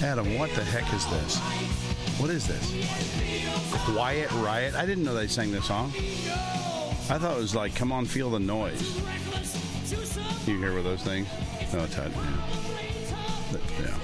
Adam, what the heck is this? What is this? Quiet Riot? I didn't know they sang this song. I thought it was like, Come On, Feel the Noise. You hear with those things? No, it's hot. Yeah.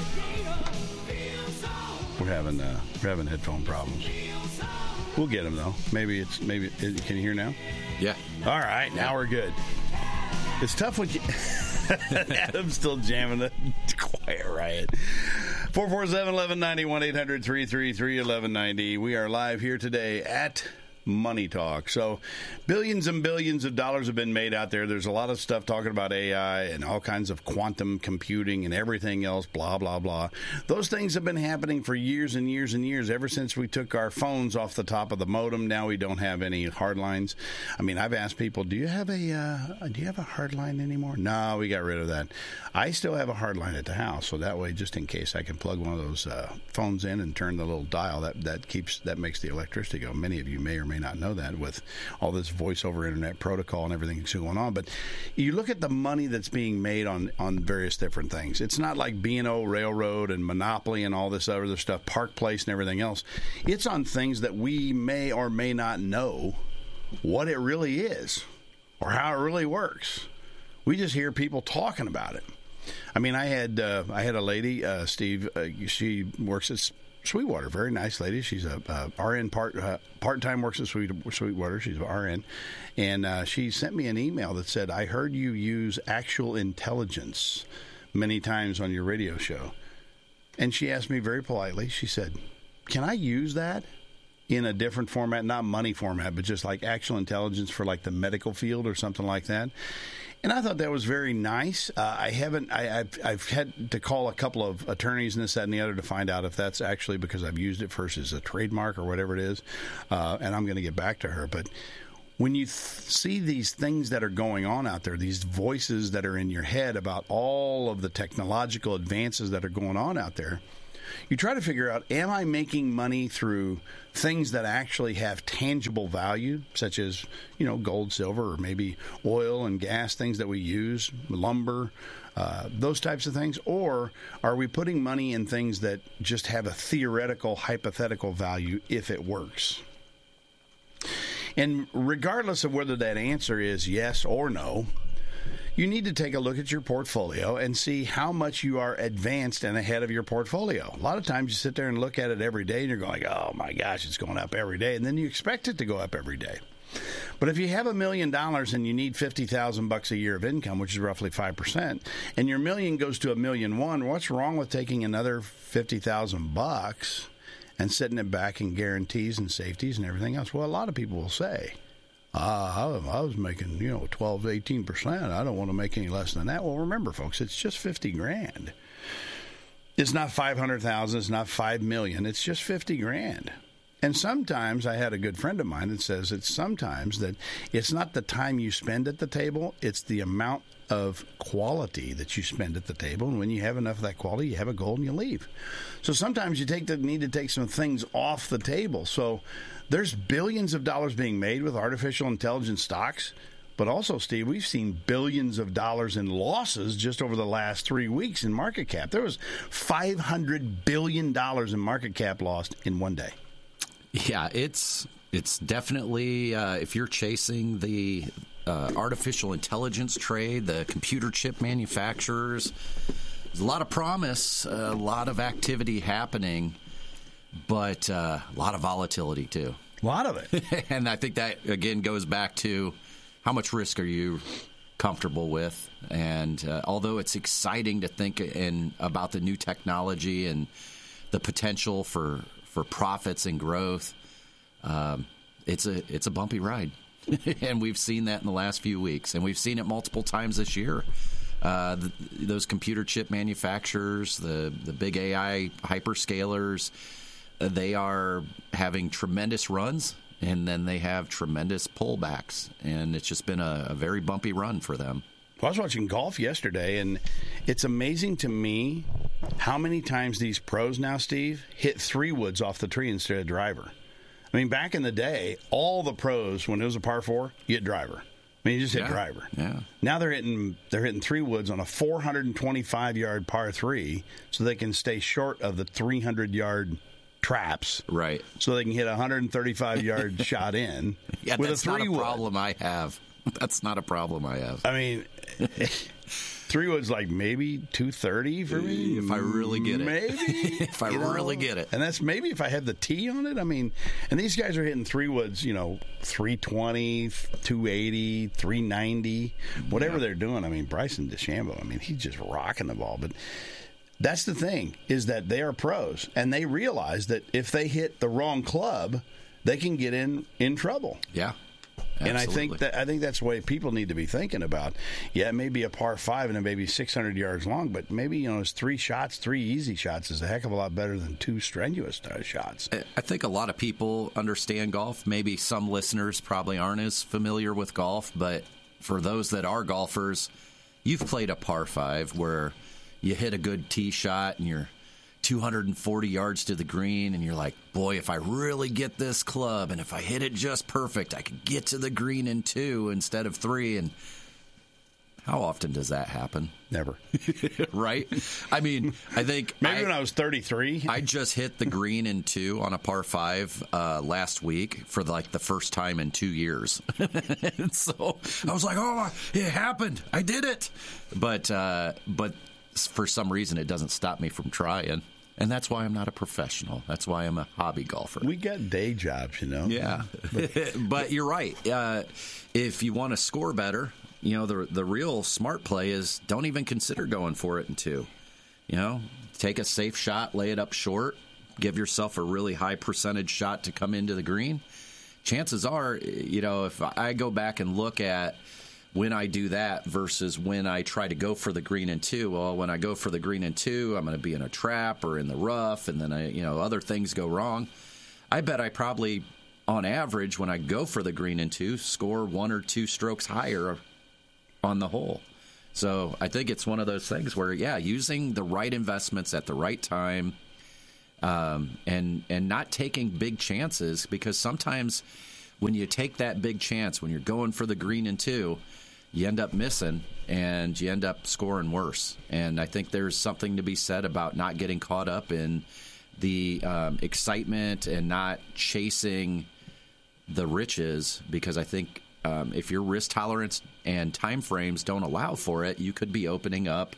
We're having headphone problems. We'll get them though. Maybe. Can you hear now? Yeah. All right, now we're good. It's tough when you. Adam's still jamming the Quiet Riot. 447-1190, 1-800-333-1190. We are live here today at Money Talk. So billions and billions of dollars have been made out there. There's a lot of stuff talking about AI and all kinds of quantum computing and everything else, blah, blah, blah. Those things have been happening for years and years and years, ever since we took our phones off the top of the modem. Now we don't have any hard lines. I mean, I've asked people, do you have a hard line anymore? No, we got rid of that. I still have a hard line at the house, so that way, just in case, I can plug one of those phones in and turn the little dial. That makes the electricity go. Many of you may or may not know that with all this voice over internet protocol and everything that's going on. But you look at the money that's being made on various different things. It's not like B&O Railroad and Monopoly and all this other stuff, Park Place and everything else. It's on things that we may or may not know what it really is or how it really works. We just hear people talking about it. I mean, I had a lady, Steve. She works at Sweetwater. Very nice lady. She's a RN part-time, works at Sweetwater. She's an RN. And she sent me an email that said, I heard you use actual intelligence many times on your radio show. And she asked me very politely, she said, can I use that in a different format, not money format, but just like actual intelligence for like the medical field or something like that? And I thought that was very nice. I've had to call a couple of attorneys and this, that, and the other to find out if that's actually because I've used it versus a trademark or whatever it is. And I'm going to get back to her. But when you see these things that are going on out there, these voices that are in your head about all of the technological advances that are going on out there, you try to figure out, am I making money through things that actually have tangible value, such as, gold, silver, or maybe oil and gas, things that we use, lumber, those types of things? Or are we putting money in things that just have a theoretical, hypothetical value if it works? And regardless of whether that answer is yes or no, you need to take a look at your portfolio and see how much you are advanced and ahead of your portfolio. A lot of times you sit there and look at it every day and you're going, oh my gosh, it's going up every day. And then you expect it to go up every day. But if you have $1 million and you need $50,000 a year of income, which is roughly 5%, and your million goes to $1.1 million, what's wrong with taking another $50,000 and setting it back in guarantees and safeties and everything else? Well, a lot of people will say, I was making, 12 to 18%. I don't want to make any less than that. Well, remember, folks, it's just $50,000. It's not 500,000. It's not 5 million. It's just $50,000. And sometimes I had a good friend of mine that says it's sometimes that it's not the time you spend at the table. It's the amount of quality that you spend at the table. And when you have enough of that quality, you have a goal and you leave. So sometimes you need to take some things off the table. So there's billions of dollars being made with artificial intelligence stocks. But also, Steve, we've seen billions of dollars in losses just over the last 3 weeks in market cap. There was $500 billion in market cap lost in one day. Yeah, it's definitely, if you're chasing the artificial intelligence trade, the computer chip manufacturers, there's a lot of promise, a lot of activity happening, but a lot of volatility too. A lot of it. And I think that, again, goes back to how much risk are you comfortable with? And although it's exciting to think about the new technology and the potential for profits and growth, it's a bumpy ride. And we've seen that in the last few weeks, and we've seen it multiple times this year. Those computer chip manufacturers, the big AI hyperscalers, they are having tremendous runs, and then they have tremendous pullbacks, and it's just been a very bumpy run for them. Well, I was watching golf yesterday, and it's amazing to me how many times these pros now, Steve, hit 3 woods off the tree instead of driver. I mean, back in the day, all the pros, when it was a par 4, you hit driver. I mean, you just hit driver. Yeah. Now they're hitting 3 woods on a 425-yard par 3, so they can stay short of the 300-yard traps. Right. So they can hit a 135-yard shot in. Yeah, with that's a 3 not a wood. problem I have. That's not a problem I have. I mean, 3 wood's like maybe 230 for me. If I really get it. Maybe. If I really get it. And that's maybe if I have the tee on it. I mean, and these guys are hitting 3 woods, 320, 280, 390, whatever they're doing. I mean, Bryson DeChambeau, I mean, he's just rocking the ball. But that's the thing, is that they are pros, and they realize that if they hit the wrong club, they can get in trouble. Yeah. Absolutely. And I think that's the way people need to be thinking about. Yeah, it may be a par 5 and it may be 600 yards long, but maybe it's 3 easy shots is a heck of a lot better than 2 strenuous shots. I think a lot of people understand golf. Maybe some listeners probably aren't as familiar with golf, but for those that are golfers, you've played a par 5 where you hit a good tee shot and you're 240 yards to the green, and you're like, boy, if I really get this club and if I hit it just perfect, I could get to the green in 2 instead of 3. And how often does that happen? Never. Right? I mean, I think maybe when I was 33. I just hit the green in 2 on a par 5 last week for the first time in 2 years. And so I was like, oh, it happened. I did it. But for some reason, it doesn't stop me from trying. And that's why I'm not a professional. That's why I'm a hobby golfer. We got day jobs, Yeah. But you're right. If you want to score better, the real smart play is don't even consider going for it in 2. Take a safe shot, lay it up short, give yourself a really high percentage shot to come into the green. Chances are, if I go back and look at when I do that versus when I try to go for the green in 2. Well, when I go for the green in 2, I'm going to be in a trap or in the rough, and then other things go wrong. I bet I probably, on average, when I go for the green in 2, score 1 or 2 strokes higher on the hole. So I think it's one of those things where, using the right investments at the right time, and not taking big chances, because sometimes when you take that big chance, when you're going for the green in 2, you end up missing and you end up scoring worse. And I think there's something to be said about not getting caught up in the excitement and not chasing the riches, because I think if your risk tolerance and time frames don't allow for it, you could be opening up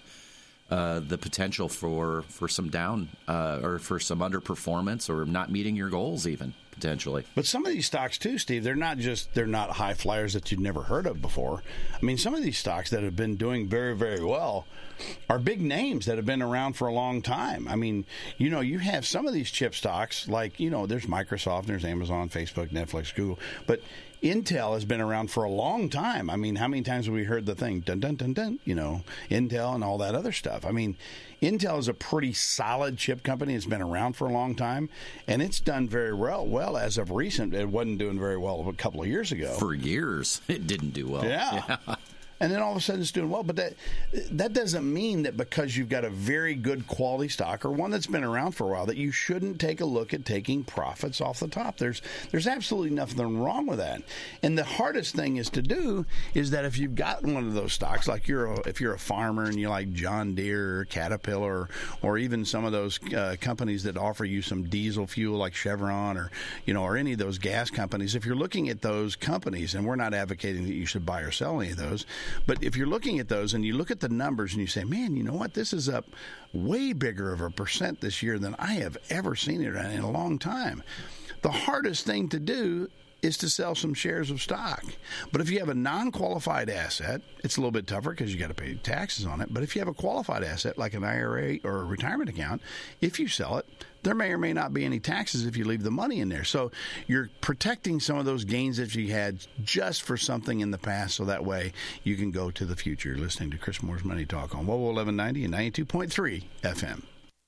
the potential for some down or for some underperformance or not meeting your goals even. Potentially. But some of these stocks too, Steve, they're not high flyers that you'd never heard of before. I mean, some of these stocks that have been doing very, very well are big names that have been around for a long time. I mean, you have some of these chip stocks like, there's Microsoft, there's Amazon, Facebook, Netflix, Google, but Intel has been around for a long time. I mean, how many times have we heard the thing, dun, dun, dun, dun, Intel and all that other stuff? I mean, Intel is a pretty solid chip company. It's been around for a long time, and it's done very well as of recent. It wasn't doing very well a couple of years ago. For years, it didn't do well. Yeah. And then all of a sudden it's doing well. But that doesn't mean that because you've got a very good quality stock or one that's been around for a while that you shouldn't take a look at taking profits off the top. There's absolutely nothing wrong with that. And the hardest thing is to do is that if you've got one of those stocks, like if you're a farmer and you like John Deere or Caterpillar or even some of those companies that offer you some diesel fuel like Chevron or any of those gas companies, if you're looking at those companies, and we're not advocating that you should buy or sell any of those, but if you're looking at those and you look at the numbers and you say, man, you know what, this is up way bigger of a percent this year than I have ever seen it in a long time. The hardest thing to do is to sell some shares of stock. But if you have a non-qualified asset, it's a little bit tougher because you got to pay taxes on it. But if you have a qualified asset like an IRA or a retirement account, if you sell it, there may or may not be any taxes if you leave the money in there. So you're protecting some of those gains that you had just for something in the past, so that way you can go to the future. You're listening to Chris Moore's Money Talk on WOWO 1190 and 92.3 FM.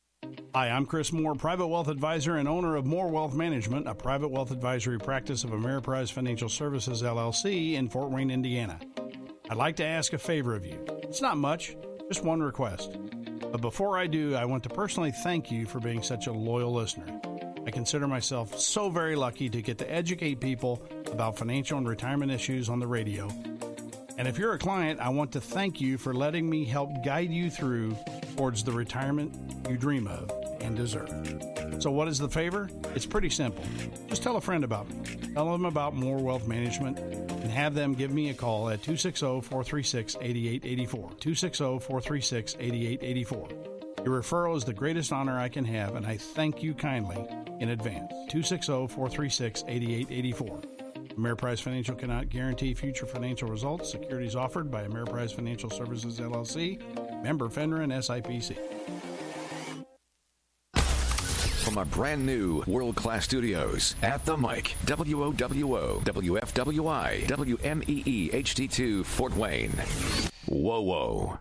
Hi, I'm Chris Moore, private wealth advisor and owner of Moore Wealth Management, a private wealth advisory practice of Ameriprise Financial Services, LLC in Fort Wayne, Indiana. I'd like to ask a favor of you. It's not much, just one request. But before I do, I want to personally thank you for being such a loyal listener. I consider myself so very lucky to get to educate people about financial and retirement issues on the radio. And if you're a client, I want to thank you for letting me help guide you through towards the retirement you dream of and deserve. So what is the favor? It's pretty simple. Just tell a friend about me. Tell them about More Wealth Management and have them give me a call at 260-436-8884. 260-436-8884. Your referral is the greatest honor I can have, and I thank you kindly in advance. 260-436-8884. Ameriprise Financial cannot guarantee future financial results. Securities offered by Ameriprise Financial Services, LLC, member FINRA and SIPC. From our brand new world-class studios at the mic, WOWO, WFWI, WMEE HD2 Fort Wayne. Whoa.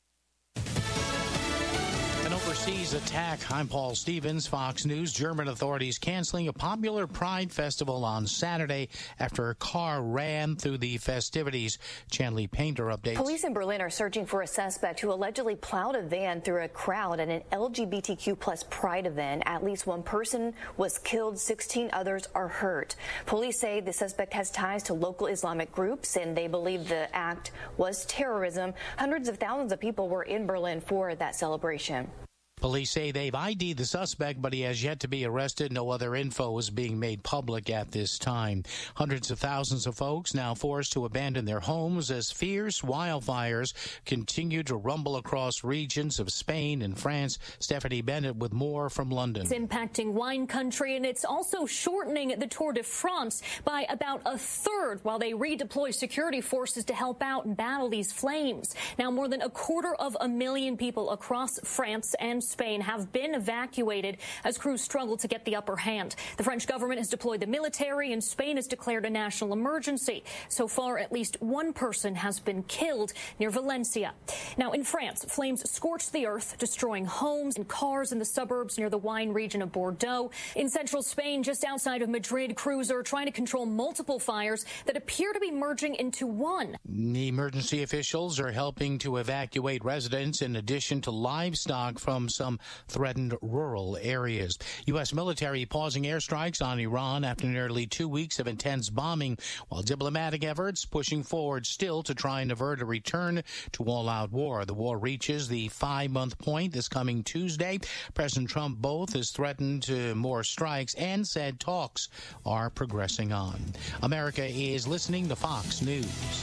An overseas attack. I'm Paul Stevens, Fox News. German authorities canceling a popular Pride festival on Saturday after a car ran through the festivities. Chanley Painter updates. Police in Berlin are searching for a suspect who allegedly plowed a van through a crowd at an LGBTQ plus Pride event. At least one person was killed, 16 others are hurt. Police say the suspect has ties to local Islamic groups, and they believe the act was terrorism. Hundreds of thousands of people were in Berlin for that celebration. Police say they've ID'd the suspect, but he has yet to be arrested. No other info is being made public at this time. Hundreds of thousands of folks now forced to abandon their homes as fierce wildfires continue to rumble across regions of Spain and France. Stephanie Bennett with more from London. It's impacting wine country, and it's also shortening the Tour de France by about a third while they redeploy security forces to help out and battle these flames. Now, more than 250,000 people across France and Spain have been evacuated as crews struggle to get the upper hand. The French government has deployed the military, and Spain has declared a national emergency. So far, at least one person has been killed near Valencia. Now, in France, flames scorched the earth, destroying homes and cars in the suburbs near the wine region of Bordeaux. In central Spain, just outside of Madrid, crews are trying to control multiple fires that appear to be merging into one. The emergency officials are helping to evacuate residents in addition to livestock from some threatened rural areas. U.S. military pausing airstrikes on Iran after nearly 2 weeks of intense bombing, while diplomatic efforts pushing forward still to try and avert a return to all-out war. The war reaches the 5-month point this coming Tuesday. President Trump both has threatened more strikes and said talks are progressing on. America is listening to Fox News.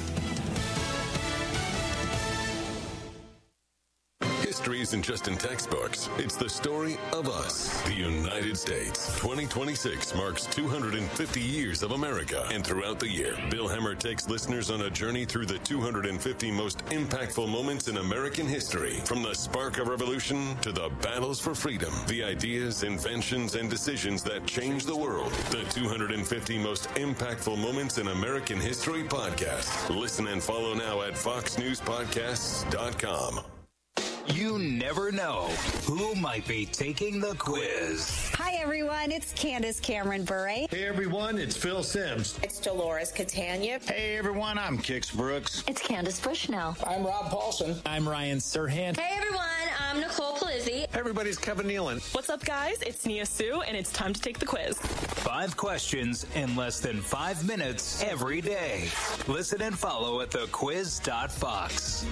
History isn't just in textbooks. It's the story of us, the United States. 2026 marks 250 years of America. And throughout the year, Bill Hemmer takes listeners on a journey through the 250 most impactful moments in American history. From the spark of revolution to the battles for freedom, the ideas, inventions, and decisions that changed the world. The 250 most impactful moments in American history podcast. Listen and follow now at foxnewspodcasts.com. You never know who might be taking the quiz. Hi, everyone. It's Candace Cameron Bure. Hey, everyone. It's Phil Sims. It's Dolores Catania. Hey, everyone. I'm Kix Brooks. It's Candace Bushnell. I'm Rob Paulson. I'm Ryan Serhant. Hey, everyone. I'm Nicole Palizzi. Hey, everybody. It's Kevin Nealon. What's up, guys? It's Nia Sue, and it's time to take the quiz. 5 questions in less than 5 minutes every day. Listen and follow at thequiz.fox.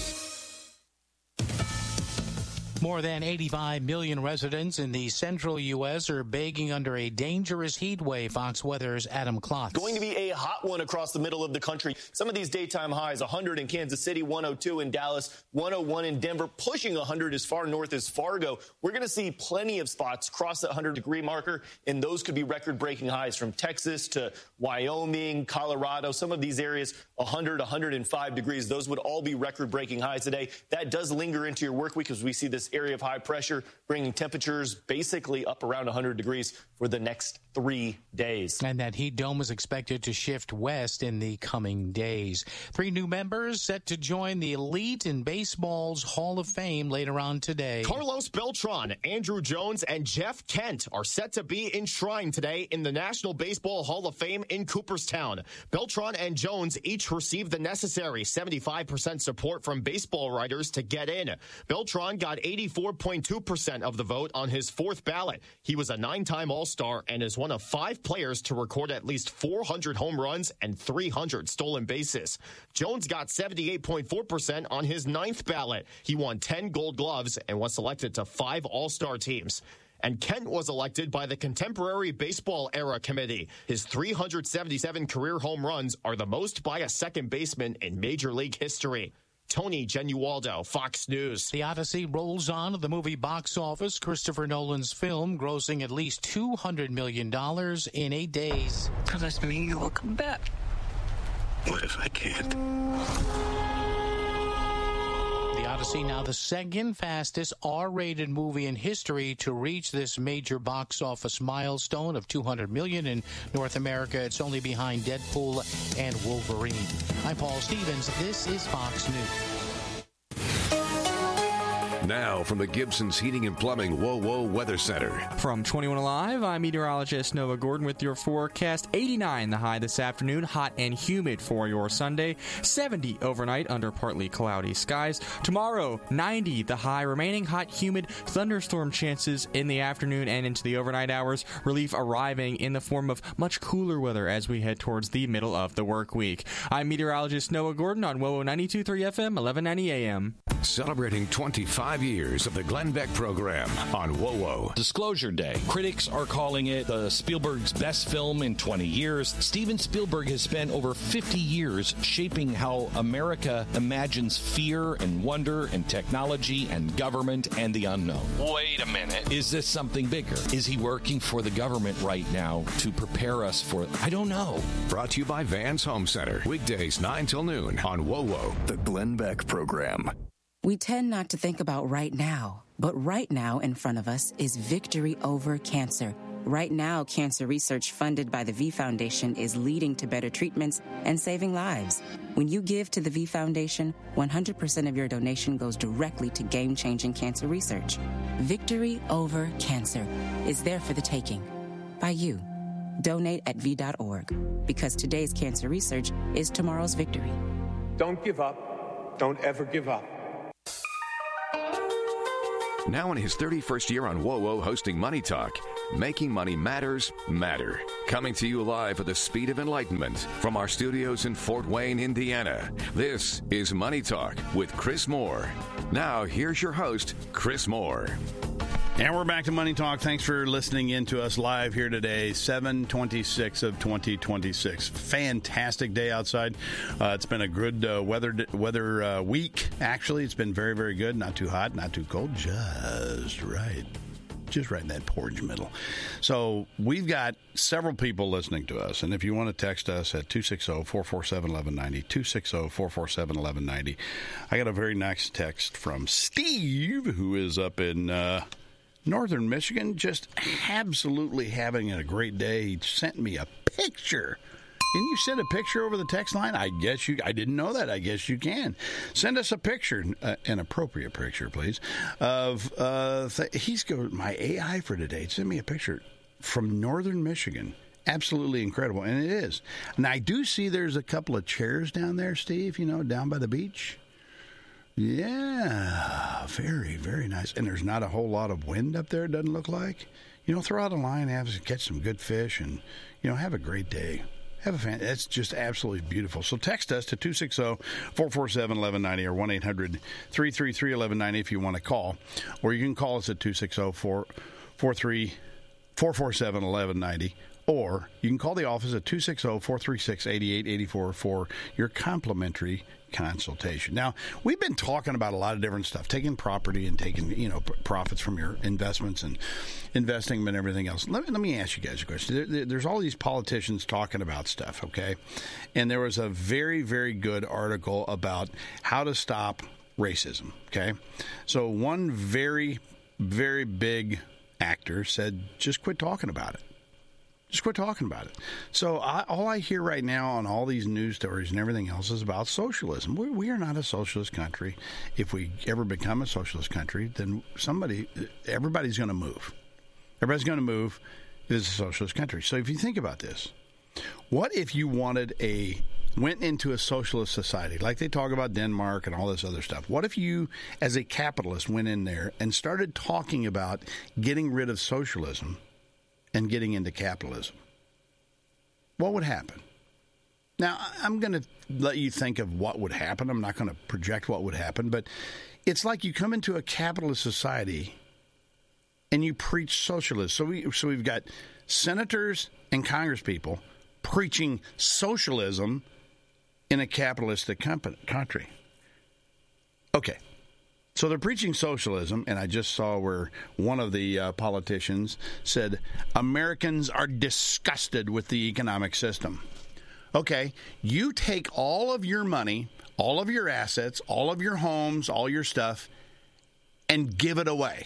More than 85 million residents in the central U.S. are baking under a dangerous heat wave. Fox Weather's Adam Klotz. Going to be a hot one across the middle of the country. Some of these daytime highs, 100 in Kansas City, 102 in Dallas, 101 in Denver, pushing 100 as far north as Fargo. We're going to see plenty of spots cross that 100-degree marker, and those could be record-breaking highs from Texas to Wyoming, Colorado. Some of these areas, 100, 105 degrees. Those would all be record-breaking highs today. That does linger into your work week because we see this area of high pressure bringing temperatures basically up around 100 degrees for the next 3 days. And that heat dome is expected to shift west in the coming days. 3 new members set to join the elite in baseball's Hall of Fame later on today. Carlos Beltran, Andrew Jones, and Jeff Kent are set to be enshrined today in the National Baseball Hall of Fame in Cooperstown. Beltran and Jones each received the necessary 75% support from baseball writers to get in. Beltran got 80% 84.2% of the vote on his fourth ballot. He was a 9-time All-Star and is one of 5 players to record at least 400 home runs and 300 stolen bases. Jones got 78.4% on his 9th ballot. He won 10 Gold Gloves and was selected to 5 All-Star teams. And Kent was elected by the Contemporary Baseball Era Committee. His 377 career home runs are the most by a second baseman in Major League history. Tony Genualdo, Fox News. The Odyssey rolls on at the movie box office. Christopher Nolan's film grossing at least $200 million in 8 days. Promise me you will come back. What if I can't? The Odyssey, now the second fastest R-rated movie in history to reach this major box office milestone of $200 million in North America. It's only behind Deadpool and Wolverine. I'm Paul Stevens. This is Fox News. Now from the Gibson's Heating and Plumbing WOWO Weather Center. From 21 Alive, I'm meteorologist Noah Gordon with your forecast. 89 the high this afternoon, hot and humid for your Sunday. 70 overnight under partly cloudy skies. Tomorrow, 90 the high, remaining hot, humid, thunderstorm chances in the afternoon and into the overnight hours. Relief arriving in the form of much cooler weather as we head towards the middle of the work week. I'm meteorologist Noah Gordon on WOWO 92.3 FM, 1190 AM. Celebrating 25 years of the Glenn Beck program on WOWO. Disclosure Day. Critics are calling it Spielberg's best film in 20 years. Steven Spielberg has spent over 50 years shaping how America imagines fear and wonder and technology and government and the unknown. Wait a minute. Is this something bigger? Is he working for the government right now to prepare us for... I don't know. Brought to you by Vans Home Center. Weekdays 9 till noon on WOWO. The Glenn Beck program. We tend not to think about right now, but right now in front of us is victory over cancer. Right now, cancer research funded by the V Foundation is leading to better treatments and saving lives. When you give to the V Foundation, 100% of your donation goes directly to game-changing cancer research. Victory over cancer is there for the taking by you. Donate at V.org, because today's cancer research is tomorrow's victory. Don't give up. Don't ever give up. Now in his 31st year on WOWO hosting Money Talk, making money matters matter. Coming to you live at the speed of enlightenment from our studios in Fort Wayne, Indiana. This is Money Talk with Chris Moore. Now here's your host, Chris Moore. And we're back to Money Talk. Thanks for listening in to us live here today, 7/26 of 2026. Fantastic day outside. It's been a good weather week, actually. It's been very, very good. Not too hot, not too cold. Just right. Just right in that porridge middle. So we've got several people listening to us. And if you want to text us at 260-447-1190, 260-447-1190. I got a very nice text from Steve, who is up in... Northern Michigan, just absolutely having a great day. He sent me a picture. Can you send a picture over the text line? I didn't know that. I guess you can. Send us a picture, an appropriate picture, please, of my AI for today. Send me a picture from Northern Michigan. Absolutely incredible, and it is. And I do see there's a couple of chairs down there, Steve, down by the beach. Yeah, very, very nice. And there's not a whole lot of wind up there, it doesn't look like. Throw out a line, catch some good fish, and, have a great day. That's just absolutely beautiful. So text us to 260-447-1190 or 1-800-333-1190 if you want to call. Or you can call us at 260-447-1190. Or you can call the office at 260-436-8884 for your complimentary consultation. Now, we've been talking about a lot of different stuff, taking property and taking, profits from your investments and investing and everything else. Let me ask you guys a question. There's all these politicians talking about stuff, okay? And there was a very, very good article about how to stop racism, okay? So one very, very big actor said, just quit talking about it. Just quit talking about it. So all I hear right now on all these news stories and everything else is about socialism. We are not a socialist country. If we ever become a socialist country, then everybody's going to move. Everybody's going to move. It is a socialist country. So if you think about this, what if you wanted a went into a socialist society, like they talk about Denmark and all this other stuff, what if you, as a capitalist, went in there and started talking about getting rid of socialism and getting into capitalism? What would happen? Now, I'm going to let you think of what would happen. I'm not going to project what would happen, but it's like you come into a capitalist society and you preach socialism. So we've got senators and congresspeople preaching socialism in a capitalistic country. Okay, so they're preaching socialism, and I just saw where one of the politicians said, Americans are disgusted with the economic system. Okay, you take all of your money, all of your assets, all of your homes, all your stuff, and give it away.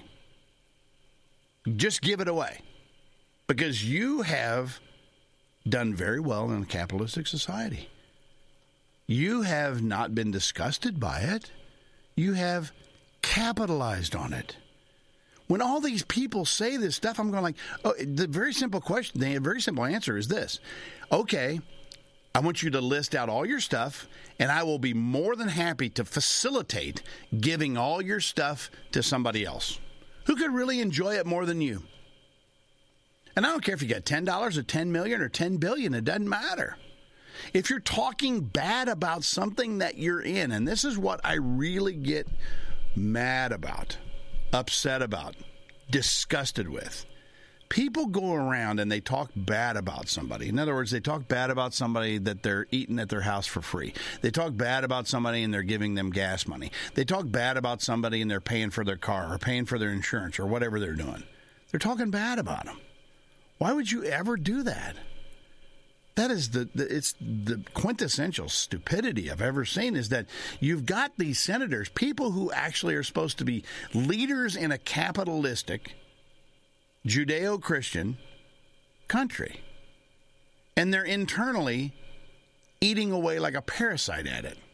Just give it away. Because you have done very well in a capitalistic society. You have not been disgusted by it. You have capitalized on it. When all these people say this stuff, I'm going like, oh, the very simple question, the very simple answer is this. Okay, I want you to list out all your stuff, and I will be more than happy to facilitate giving all your stuff to somebody else who could really enjoy it more than you. And I don't care if you got $10 or $10 million or $10 billion. It doesn't matter. If you're talking bad about something that you're in, and this is what I really get mad about, upset about, disgusted with. People go around and they talk bad about somebody. In other words, they talk bad about somebody that they're eating at their house for free. They talk bad about somebody and they're giving them gas money. They talk bad about somebody and they're paying for their car or paying for their insurance or whatever they're doing. They're talking bad about them. Why would you ever do that? That is it's the quintessential stupidity I've ever seen, is that you've got these senators, people who actually are supposed to be leaders in a capitalistic, Judeo-Christian country. And they're internally eating away like a parasite at it.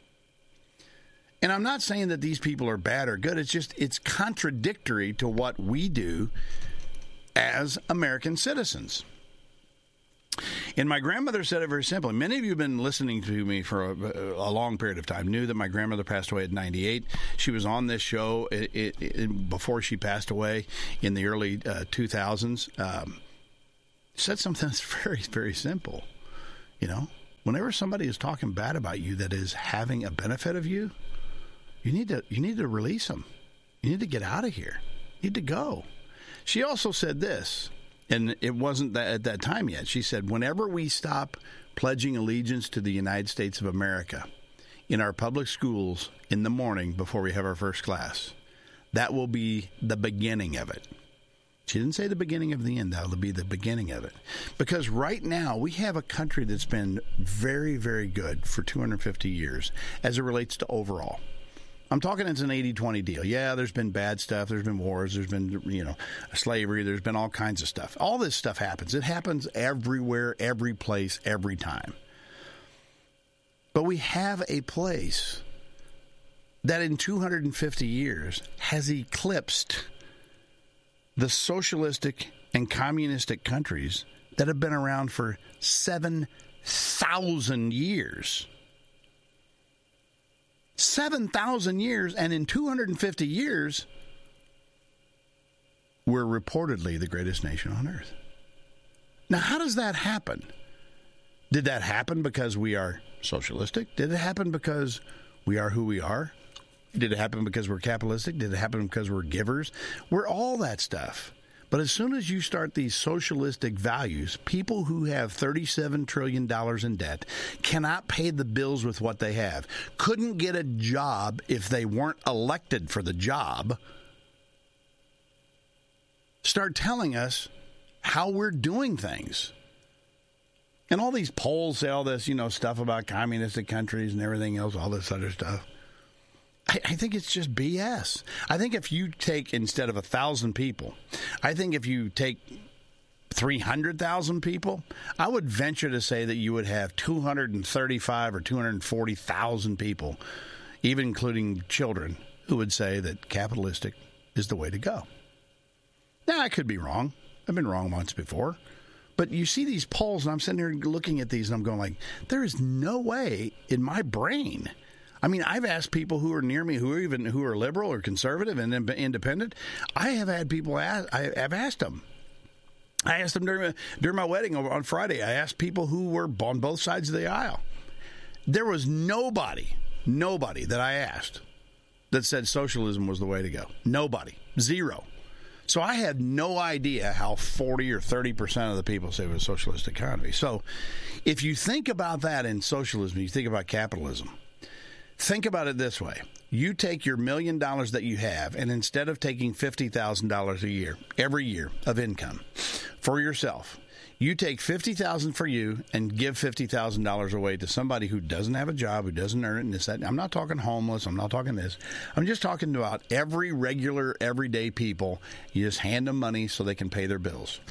And I'm not saying that these people are bad or good. It's just, it's contradictory to what we do as American citizens. And my grandmother said it very simply. Many of you have been listening to me for a long period of time, knew that my grandmother passed away at 98. She was on this show before she passed away in the early 2000s. Said something that's very, very simple. You know, whenever somebody is talking bad about you that is having a benefit of you, you need to release them. You need to get out of here. You need to go. She also said this. And it wasn't that at that time yet. She said, whenever we stop pledging allegiance to the United States of America in our public schools in the morning before we have our first class, that will be the beginning of it. She didn't say the beginning of the end. That will be the beginning of it. Because right now we have a country that's been very, very good for 250 years as it relates to overall. I'm talking it's an 80-20 deal. Yeah, there's been bad stuff. There's been wars. There's been, slavery. There's been all kinds of stuff. All this stuff happens. It happens everywhere, every place, every time. But we have a place that in 250 years has eclipsed the socialistic and communistic countries that have been around for 7,000 years. 7,000 years, and in 250 years, we're reportedly the greatest nation on earth. Now, how does that happen? Did that happen because we are socialistic? Did it happen because we are who we are? Did it happen because we're capitalistic? Did it happen because we're givers? We're all that stuff. But as soon as you start these socialistic values, people who have $37 trillion in debt cannot pay the bills with what they have, couldn't get a job if they weren't elected for the job, start telling us how we're doing things. And all these polls say all this, stuff about communistic countries and everything else, all this other stuff. I think it's just BS. I think if you take, instead of 1,000 people, I think if you take 300,000 people, I would venture to say that you would have 235 or 240,000 people, even including children, who would say that capitalistic is the way to go. Now, I could be wrong. I've been wrong once before. But you see these polls, and I'm sitting here looking at these, and I'm going like, there is no way in my brain. I mean, I've asked people who are near me, who are liberal or conservative and independent. I have had people I've asked them. I asked them during my wedding on Friday. I asked people who were on both sides of the aisle. There was nobody that I asked that said socialism was the way to go. Nobody. Zero. So I had no idea how 40 or 30% of the people say it was a socialist economy. So if you think about that in socialism, you think about capitalism, think about it this way. You take your $1 million that you have, and instead of taking $50,000 a year, every year of income for yourself, you take $50,000 for you and give $50,000 away to somebody who doesn't have a job, who doesn't earn it, and this, that. I'm not talking homeless. I'm not talking this. I'm just talking about every regular, everyday people. You just hand them money so they can pay their bills.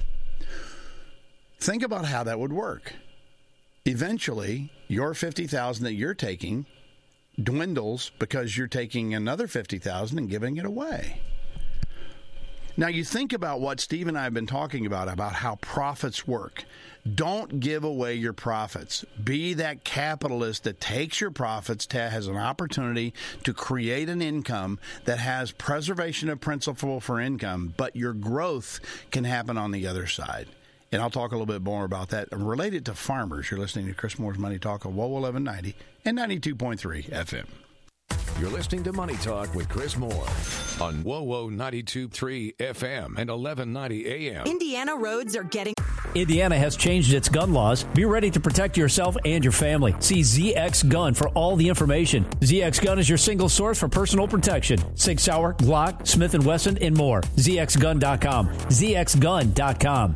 Think about how that would work. Eventually, your $50,000 that you're taking dwindles because you're taking another $50,000 and giving it away. Now, you think about what Steve and I have been talking about how profits work. Don't give away your profits. Be that capitalist that takes your profits, has an opportunity to create an income that has preservation of principle for income, but your growth can happen on the other side. And I'll talk a little bit more about that. Related to farmers, you're listening to Chris Moore's Money Talk on WOW 1190 and 92.3 FM. You're listening to Money Talk with Chris Moore on WOWO 92.3 FM and 1190 AM. Indiana roads are getting... Indiana has changed its gun laws. Be ready to protect yourself and your family. See ZX Gun for all the information. ZX Gun is your single source for personal protection. Sig Sauer, Glock, Smith & Wesson, and more. ZXGun.com. ZXGun.com.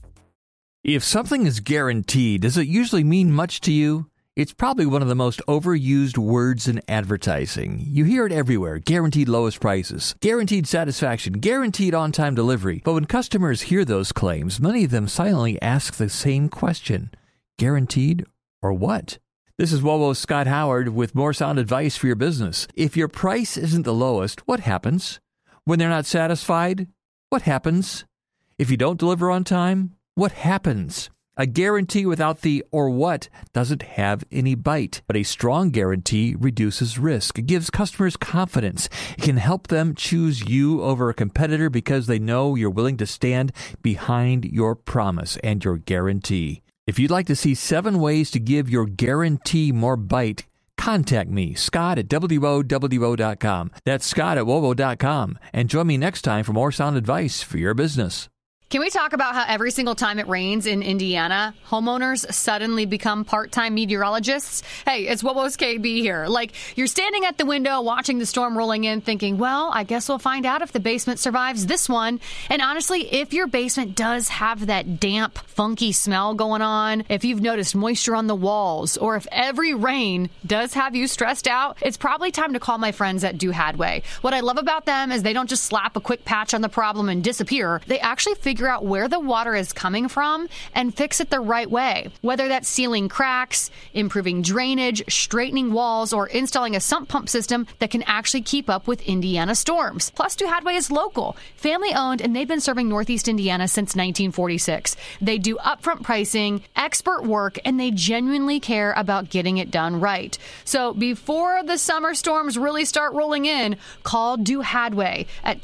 If something is guaranteed, does it usually mean much to you? It's probably one of the most overused words in advertising. You hear it everywhere. Guaranteed lowest prices, guaranteed satisfaction, guaranteed on-time delivery. But when customers hear those claims, many of them silently ask the same question. Guaranteed or what? This is WOWO's Scott Howard with more sound advice for your business. If your price isn't the lowest, what happens? When they're not satisfied, what happens? If you don't deliver on time, what happens? A guarantee without the or what doesn't have any bite, but a strong guarantee reduces risk. It gives customers confidence. It can help them choose you over a competitor because they know you're willing to stand behind your promise and your guarantee. If you'd like to see 7 ways to give your guarantee more bite, contact me, Scott at WOWO.com. That's Scott at WOWO.com. And join me next time for more sound advice for your business. Can we talk about how every single time it rains in Indiana, homeowners suddenly become part-time meteorologists? Hey, it's WOWO's KB here. Like, you're standing at the window watching the storm rolling in thinking, well, I guess we'll find out if the basement survives this one. And honestly, if your basement does have that damp, funky smell going on, if you've noticed moisture on the walls, or if every rain does have you stressed out, it's probably time to call my friends at Do Hadway. What I love about them is they don't just slap a quick patch on the problem and disappear. They actually figure out where the water is coming from and fix it the right way. Whether that's sealing cracks, improving drainage, straightening walls, or installing a sump pump system that can actually keep up with Indiana storms. Plus, Do Hadway is local, family-owned, and they've been serving Northeast Indiana since 1946. They do upfront pricing, expert work, and they genuinely care about getting it done right. So before the summer storms really start rolling in, call Do Hadway at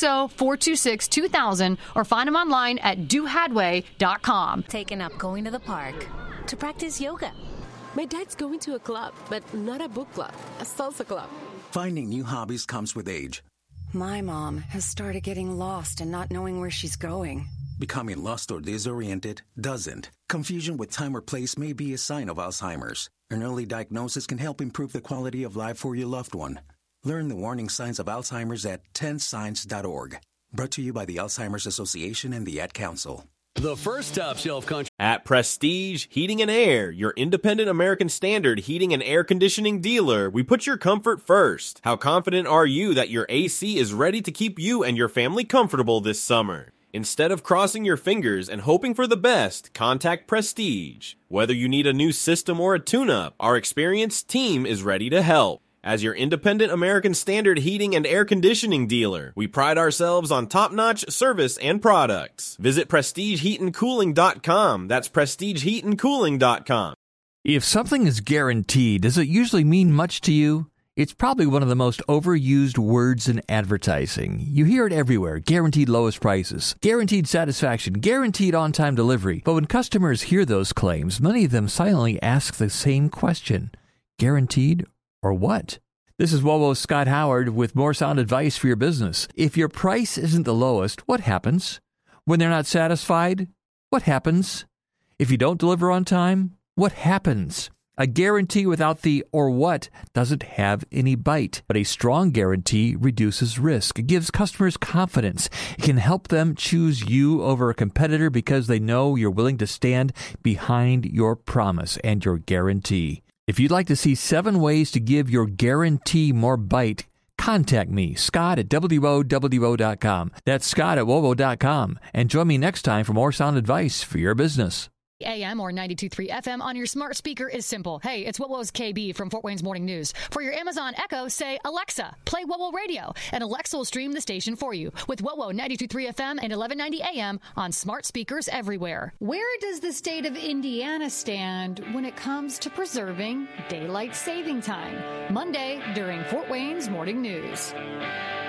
260-426-2000 or find them online at dohadway.com. Taken up going to the park to practice yoga. My dad's going to a club, but not a book club, a salsa club. Finding new hobbies comes with age. My mom has started getting lost and not knowing where she's going. Becoming lost or disoriented doesn't. Confusion with time or place may be a sign of Alzheimer's. An early diagnosis can help improve the quality of life for your loved one. Learn the warning signs of Alzheimer's at 10signs.org. Brought to you by the Alzheimer's Association and the Ad Council. The first top shelf country at Prestige Heating and Air, your independent American Standard heating and air conditioning dealer. We put your comfort first. How confident are you that your AC is ready to keep you and your family comfortable this summer? Instead of crossing your fingers and hoping for the best, contact Prestige. Whether you need a new system or a tune-up, our experienced team is ready to help. As your independent American Standard heating and air conditioning dealer, we pride ourselves on top-notch service and products. Visit PrestigeHeatandCooling.com. That's PrestigeHeatandCooling.com. If something is guaranteed, does it usually mean much to you? It's probably one of the most overused words in advertising. You hear it everywhere. Guaranteed lowest prices, guaranteed satisfaction, guaranteed on-time delivery. But when customers hear those claims, many of them silently ask the same question. Guaranteed or what? This is WOWO's Scott Howard with more sound advice for your business. If your price isn't the lowest, what happens? When they're not satisfied, what happens? If you don't deliver on time, what happens? A guarantee without the or what doesn't have any bite, but a strong guarantee reduces risk. It gives customers confidence. It can help them choose you over a competitor because they know you're willing to stand behind your promise and your guarantee. If you'd like to see 7 ways to give your guarantee more bite, contact me, Scott at WOWO.com. That's Scott at WOWO.com. And join me next time for more sound advice for your business. AM or 92.3 FM on your smart speaker is simple. Hey, it's WOWO's KB from Fort Wayne's Morning News. For your Amazon Echo, say, Alexa, play WOWO Radio, and Alexa will stream the station for you with WOWO 92.3 FM and 1190 AM on smart speakers everywhere. Where does the state of Indiana stand when it comes to preserving daylight saving time? Monday during Fort Wayne's Morning News.